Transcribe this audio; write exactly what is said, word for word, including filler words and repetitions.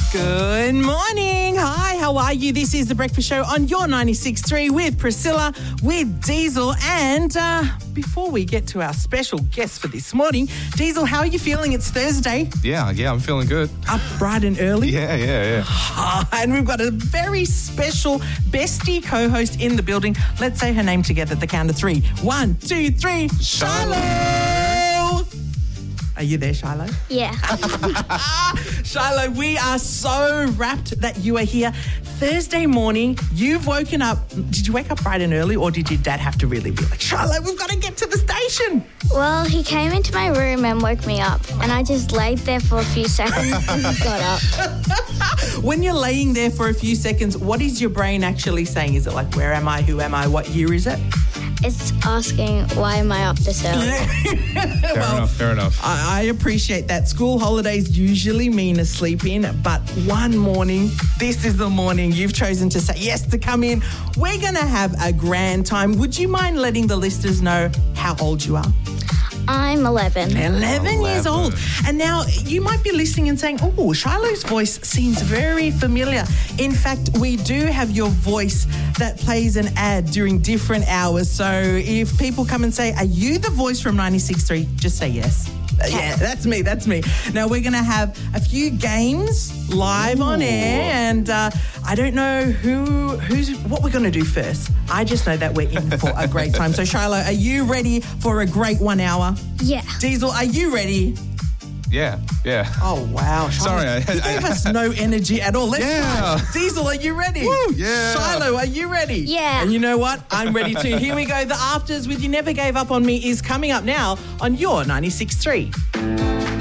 Good morning. Hi, how are you? This is The Breakfast Show on your ninety-six point three with Priscilla, with Diesel. And uh, before we get to our special guest for this morning, Diesel, how are you feeling? It's Thursday. Yeah, yeah, I'm feeling good. Up bright and early. Yeah, yeah, yeah. And we've got a very special bestie co-host in the building. Let's say her name together at the count of three. One, two, three. Shiloh! Are you there, Shiloh? Yeah. Shiloh, we are so rapt that you are here. Thursday morning, you've woken up. Did you wake up bright and early, or did your dad have to really be like, Shiloh, we've got to get to the station? Well, he came into my room and woke me up, and I just laid there for a few seconds and got up. When you're laying there for a few seconds, what is your brain actually saying? Is it like, where am I? Who am I? What year is it? It's asking, why am I up this early? Fair Well, enough, fair enough. I, I appreciate that. School holidays usually mean a sleep in, but one morning, this is the morning you've chosen to say yes to come in. We're going to have a grand time. Would you mind letting the listeners know how old you are? I'm eleven. eleven years eleven. old. And now you might be listening and saying, oh, Shiloh's voice seems very familiar. In fact, we do have your voice that plays an ad during different hours. So if people come and say, are you the voice from ninety-six point three? Just say yes. Uh, yeah, that's me, that's me. Now, we're going to have a few games live on air, and uh, I don't know who, who's, what we're going to do first. I just know that we're in for a great time. So, Shiloh, are you ready for a great one hour? Yeah. Diesel, are you ready? Yeah, yeah. Oh, wow. Sorry, Shiloh, I- you I- gave us no energy at all. Let's Yeah. try. Diesel, are you ready? Woo, yeah. Shiloh, are you ready? Yeah. And you know what? I'm ready too. Here we go. The Afters with You Never Gave Up on Me is coming up now on your ninety-six point three.